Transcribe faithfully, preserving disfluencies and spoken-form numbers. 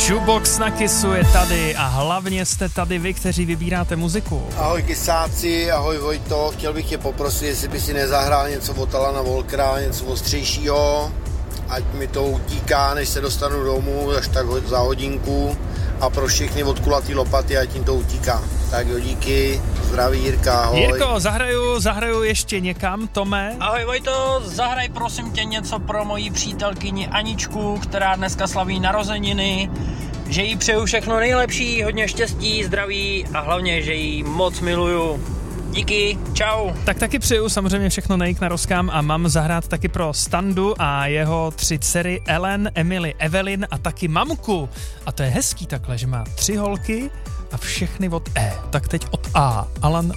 Shoebox na Kissu je tady a hlavně jste tady vy, kteří vybíráte muziku. Ahoj Kisáci, ahoj Vojto, chtěl bych tě poprosit, jestli by si nezahrál něco od Alana Walkera, něco ostřejšího, ať mi to utíká, než se dostanu domů, až tak za hodinku, a pro všechny od kulatý lopaty, ať jim to utíká. Tak jo, díky, zdraví Jirka, ahoj. Jirko, zahraju, zahraju ještě někam, Tome. Ahoj Vojto, zahraj prosím tě něco pro moji přítelkyni Aničku, která dneska slaví narozeniny, že jí přeju všechno nejlepší, hodně štěstí, zdraví a hlavně, že jí moc miluju. Díky, čau. Tak taky přeju samozřejmě všechno nej k narozkám a mám zahrát taky pro Standu a jeho tři dcery Ellen, Emily, Evelyn a taky mamku. A to je hezký takhle, že má tři holky a všechny od E. Tak teď od A. Alan